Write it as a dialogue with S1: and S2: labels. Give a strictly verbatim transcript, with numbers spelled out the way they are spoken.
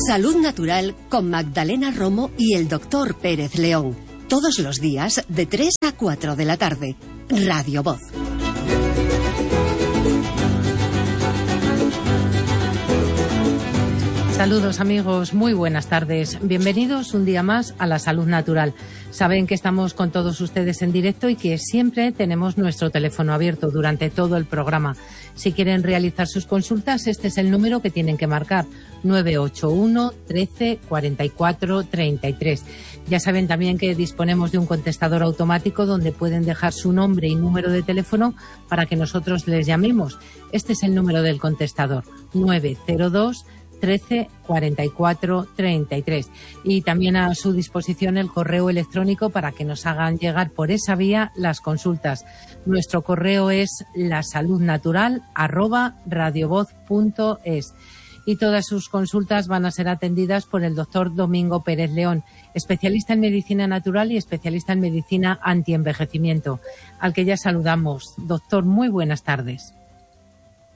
S1: Salud Natural con Magdalena Romo y el doctor Pérez León. Todos los días de tres a cuatro de la tarde. Radio Voz.
S2: Saludos amigos, muy buenas tardes. Bienvenidos un día más a la Salud Natural. Saben que estamos con todos ustedes en directo y que siempre tenemos nuestro teléfono abierto durante todo el programa. Si quieren realizar sus consultas, este es el número que tienen que marcar, nueve ocho uno, trece, cuarenta y cuatro, treinta y tres. Ya saben también que disponemos de un contestador automático donde pueden dejar su nombre y número de teléfono para que nosotros les llamemos. Este es el número del contestador, nueve cero dos, trece, cuarenta y cuatro, treinta y tres. Y también a su disposición el correo electrónico para que nos hagan llegar por esa vía las consultas. Nuestro correo es lasaludnatural arroba radiovoz punto es. Y todas sus consultas van a ser atendidas por el doctor Domingo Pérez León, especialista en medicina natural y especialista en medicina antienvejecimiento, al que ya saludamos. Doctor, muy buenas tardes.